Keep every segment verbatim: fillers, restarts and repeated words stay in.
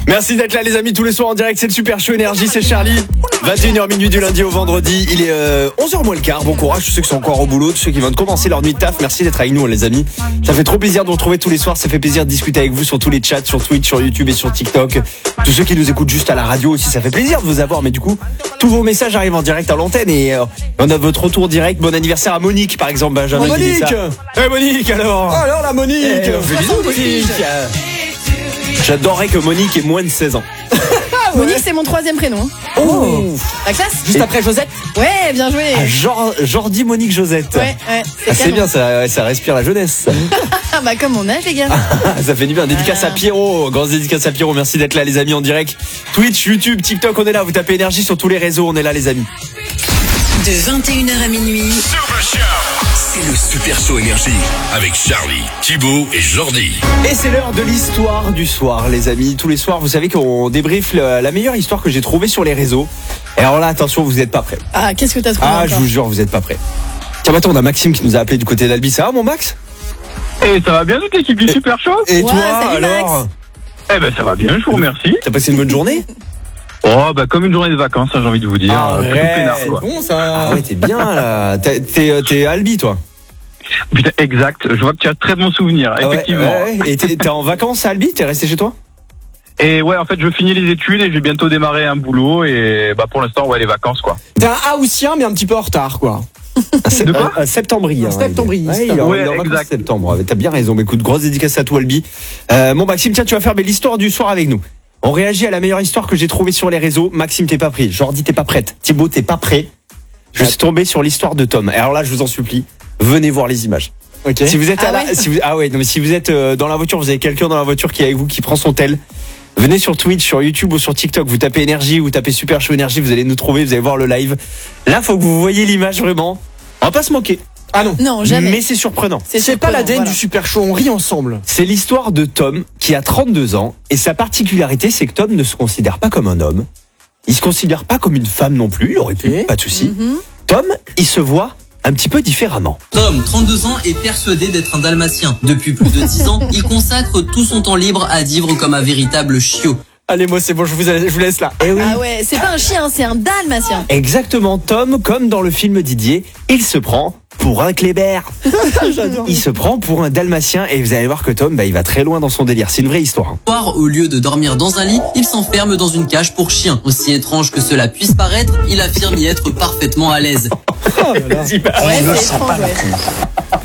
Merci d'être là les amis tous les soirs en direct, c'est le Super Show Énergie, c'est Charlie. vingt et une heures minuit du lundi au vendredi, il est euh, onze heures moins le quart. Bon courage tous ceux qui sont encore au boulot, tous ceux qui viennent de commencer leur nuit de taf. Merci d'être avec nous les amis. Ça fait trop plaisir de vous retrouver tous les soirs, ça fait plaisir de discuter avec vous sur tous les chats, sur Twitch, sur YouTube et sur TikTok. Tous ceux qui nous écoutent juste à la radio aussi, ça fait plaisir de vous avoir. Mais du coup, tous vos messages arrivent en direct à l'antenne et euh, on a votre retour direct. Bon anniversaire à Monique par exemple, Benjamin. Oh, Monique. Eh hey, Monique alors. Alors la Monique. Eh, bisous, Monique. J'adorerais que Monique ait moins de seize ans. Ah, Monique, c'est mon troisième prénom. Oh, La classe. juste Et... après Josette. Ouais, bien joué. Ah, genre, Jordi, Monique, Josette. Ouais, ouais. C'est, ah, c'est bien, ça, ça respire la jeunesse. Ah bah comme mon âge les gars. Ça fait du bien. Dédicace à Pierrot. Grosse dédicace à Pierrot. Merci d'être là les amis en direct. Twitch, YouTube, TikTok, on est là. Vous tapez énergie sur tous les réseaux. On est là les amis. De vingt et une heures à minuit. C'est le Super Show Énergie avec Charlie, Thibaut et Jordi. Et c'est l'heure de l'histoire du soir, les amis. Tous les soirs, vous savez qu'on débriefe la meilleure histoire que j'ai trouvée sur les réseaux. Et alors là, attention, vous n'êtes pas prêts. Ah, qu'est-ce que t'as trouvé? Ah, je vous jure, vous n'êtes pas prêts. Tiens, maintenant, on a Maxime qui nous a appelé du côté d'Albi. Ça va, mon Max? Et ça va bien, toute l'équipe du Super Show? Et ouais, toi, salut, alors Max. Eh ben, ça va bien, je vous remercie. T'as passé une bonne journée? Oh, bah, comme une journée de vacances, hein, j'ai envie de vous dire. Ah, Tout peinard, quoi. Bon ça. Ah ouais, t'es bien là. T'es, t'es, t'es Albi, toi? Putain, exact. Je vois que tu as très bons souvenirs, Ah ouais, effectivement. ouais, ouais. Et t'es, t'es en vacances à Albi? T'es resté chez toi? Et ouais, en fait, je finis les études et je vais bientôt démarrer un boulot et bah pour l'instant, ouais, les vacances, quoi. T'es un haussien mais un petit peu en retard quoi. De quoi? Un septembriste. Un septembriste. Ouais, il est en- Ouais, il est en vacances exact. septembre. T'as bien raison. Mais écoute, grosse dédicace à toi, Albi. Euh, bon, Maxime, tiens, tu vas faire mais, l'histoire du soir avec nous. On réagit à la meilleure histoire que j'ai trouvée sur les réseaux. Maxime, t'es pas pris. Jordi, t'es pas prête. Thibaut, t'es pas prêt. Je suis tombé sur l'histoire de Tom. Et alors là, je vous en supplie, venez voir les images. Ok. Si vous êtes Ah à la, ouais si vous, ah ouais, non mais si vous êtes euh, dans la voiture, vous avez quelqu'un dans la voiture qui est avec vous, qui prend son tel. Venez sur Twitch, sur YouTube ou sur TikTok, vous tapez énergie, vous tapez Super Show Énergie, vous allez nous trouver, vous allez voir le live. Là, faut que vous voyez l'image vraiment. On va pas se moquer. Ah non. Non, jamais. Mais c'est surprenant. C'est pas surprenant, l'A D N voilà. du Super Show, on rit ensemble. C'est l'histoire de Tom qui a trente-deux ans et sa particularité, c'est que Tom ne se considère pas comme un homme. Il se considère pas comme une femme non plus, il aurait pu, Ok. pas de souci. Mhm. Tom, il se voit un petit peu différemment. Tom, trente-deux ans, est persuadé d'être un dalmatien. Depuis plus de dix ans, il consacre tout son temps libre à vivre comme un véritable chiot. Allez moi c'est bon, je vous, je vous laisse là. Eh oui. Ah ouais, c'est pas un chien, c'est un dalmatien. Exactement, Tom, comme dans le film Didier, il se prend pour un Kléber. J'adore. Il se prend pour un dalmatien et vous allez voir que Tom, bah, il va très loin dans son délire. C'est une vraie histoire. hein. Le soir, au lieu de dormir dans un lit, il s'enferme dans une cage pour chien. Aussi étrange que cela puisse paraître, il affirme y être parfaitement à l'aise. Oh là là. Les images. Ouais, c'est étrange, ouais.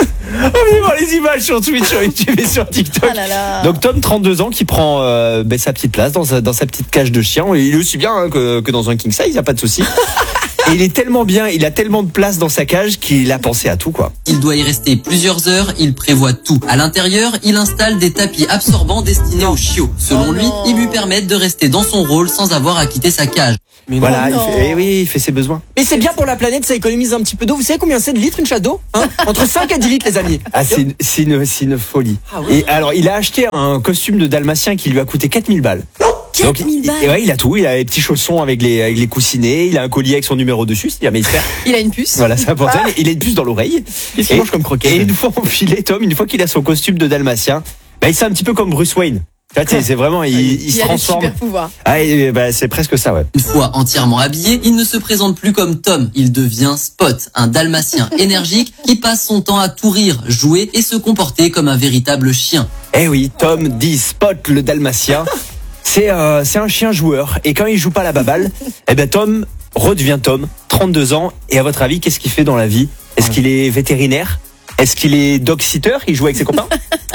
On va voir les images sur Twitch, sur YouTube et sur TikTok. Ah là là. Donc Tom, trente-deux ans, qui prend euh, bah, sa petite place dans sa, dans sa petite cage de chien. Il est aussi bien hein, que, que dans un king size, il n'y a pas de souci. Et il est tellement bien, il a tellement de place dans sa cage qu'il a pensé à tout quoi. Il doit y rester plusieurs heures, il prévoit tout. À l'intérieur, il installe des tapis absorbants destinés aux chiots. Selon Oh lui, non. ils lui permettent de rester dans son rôle sans avoir à quitter sa cage. Mais non. Voilà, il non. fait, eh oui, il fait ses besoins. Mais c'est bien pour la planète, ça économise un petit peu d'eau. Vous savez combien c'est de litres une chasse d'eau hein? Entre cinq et dix litres les amis. Ah, c'est une, c'est une, c'est une folie. Ah ouais. Et alors, il a acheté un costume de dalmatien qui lui a coûté quatre mille balles. Donc, quatre mille il- balles. et ouais, il a tout. Il a les petits chaussons avec les, avec les coussinets. Il a un collier avec son numéro dessus. C'est jamais il se perd. Il a une puce. Voilà, c'est important. Il a une puce dans l'oreille. Qu'est-ce qu'il Et- mange comme croquette? Et une fois enfilé, Tom, une fois qu'il a son costume de dalmatien, bah, il c'est un petit peu comme Bruce Wayne. Tu vois, c'est c'est vraiment, il, il Il se a des transforme. super pouvoirs. Ah, et, bah, c'est presque ça, ouais. Une fois entièrement habillé, il ne se présente plus comme Tom, il devient Spot, un dalmatien énergique qui passe son temps à tout rire, jouer et se comporter comme un véritable chien. Eh oui, Tom dit Spot le dalmatien. C'est euh, c'est un chien joueur. Et quand il joue pas la baballe, eh ben Tom redevient Tom, trente-deux ans. Et à votre avis, qu'est-ce qu'il fait dans la vie? Est-ce qu'il est vétérinaire? Est-ce qu'il est dog-sitter? Il joue avec ses copains?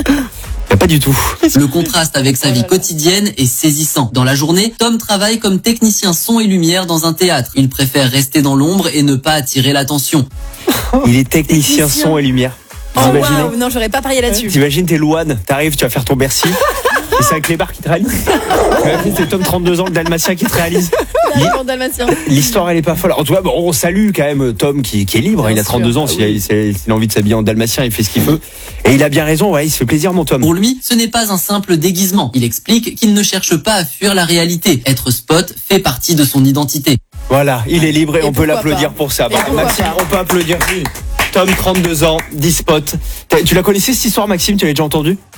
Eh, Pas du tout. Le contraste avec sa vie quotidienne est saisissant. Dans la journée, Tom travaille comme technicien son et lumière dans un théâtre. Il préfère rester dans l'ombre et ne pas attirer l'attention. Il est technicien Technicien. son et lumière. Oh Vous imaginez? waouh, non, j'aurais pas parié là-dessus. T'imagines, t'es Louane, t'arrives, tu vas faire ton Bercy. Et c'est un clébard qui te réalise. T'imagines, c'est Tom, trente-deux ans, le dalmatien qui te réalise. Dalmatien, dalmatien. L'histoire, elle est pas folle. En tout cas, bon, on salue quand même Tom qui, qui est libre. Bien il a trente-deux sûr. ans. Ah S'il a, s'il a envie de s'habiller en dalmatien, il fait ce qu'il veut. Et il a bien raison. Ouais, il se fait plaisir, mon Tom. Pour lui, ce n'est pas un simple déguisement. Il explique qu'il ne cherche pas à fuir la réalité. Être Spot fait partie de son identité. Voilà, il est libre et, Et on peut pourquoi l'applaudir pas. pour ça. Et Bah, pourquoi Maxime, pas. on peut applaudir. Tom, trente-deux ans, dix spots. T'as- Tu la connaissais cette histoire, Maxime? Tu l'as déjà entendue?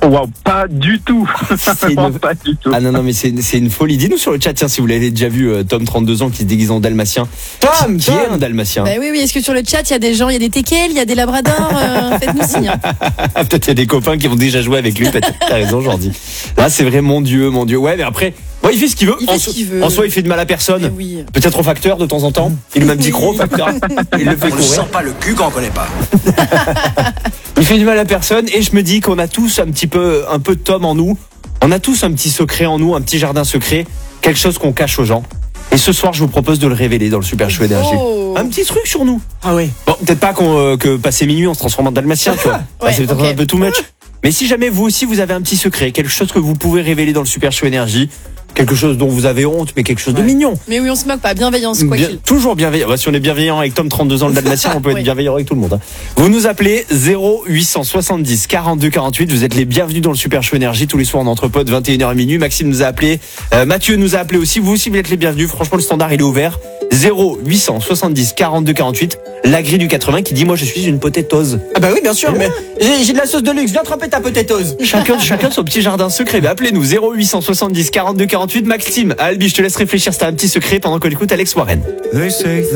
Waouh, pas du tout. C'est Vraiment une- pas du tout. Ah non, non, mais c'est, c'est une folie. Dis-nous sur le chat, tiens, si vous l'avez déjà vu, euh, Tom, trente-deux ans, qui se déguise en dalmatien. Tom, Qui est Tom. un dalmatien? Bah oui, oui, est-ce que sur le chat, il y a des gens, il y a des teckels, il y a des labradors euh, faites-nous signe. hein. Ah, peut-être il y a des copains qui vont déjà jouer avec lui. Peut-être. T'as raison, Jordi. Là, c'est vrai, mon Dieu, mon Dieu. Ouais, mais après, ouais, il fait ce qu'il veut. Il fait en, ce so- qu'il veut. en soi, il fait de mal à personne. Eh oui. Peut-être au facteur de temps en temps. Il met un petit Oui. gros facteur. Il le fait On ne sent courir. pas le cul quand on connaît pas. Il fait du mal à personne. Et je me dis qu'on a tous un petit peu, un peu de Tom en nous. On a tous un petit secret en nous, un petit jardin secret. Quelque chose qu'on cache aux gens. Et ce soir, je vous propose de le révéler dans le Super Show Énergie. Oh. Un petit truc sur nous. Ah oui. Bon, peut-être pas qu'on, euh, que passé minuit, on se transforme en dalmatien, tu vois. Ah, Ouais, c'est peut-être ok. un peu too much. Mais si jamais vous aussi, vous avez un petit secret, quelque chose que vous pouvez révéler dans le Super Show Énergie, quelque chose dont vous avez honte, mais quelque chose de Ouais. mignon. Mais oui, on se moque pas. Bienveillance, quoi Bien- qu'il. toujours bienveillant. Bah, si on est bienveillant avec Tom, trente-deux ans, le dalmatien, on peut être Oui. bienveillant avec tout le monde. hein. Vous nous appelez zéro huit cent soixante-dix quarante-deux quarante-huit. Vous êtes les bienvenus dans le Super Show Énergie tous les soirs en entre potes, vingt et une heures à minuit. Maxime nous a appelé. Euh, Mathieu nous a appelé aussi. Vous aussi, vous êtes les bienvenus. Franchement, le standard, il est ouvert. zéro huit cent soixante-dix quarante-deux quarante-huit. La grille du quatre-vingts qui dit, moi, je suis une potatoes. Ah bah oui, bien sûr, mais j'ai j'ai de la sauce de luxe, viens tremper ta potatoes. Chacun, chacun son petit jardin secret. Mais appelez-nous zéro huit cent soixante-dix quarante-deux quarante-huit. Maxime, Albi, je te laisse réfléchir. C'est un petit secret pendant qu'on écoute Alex Warren.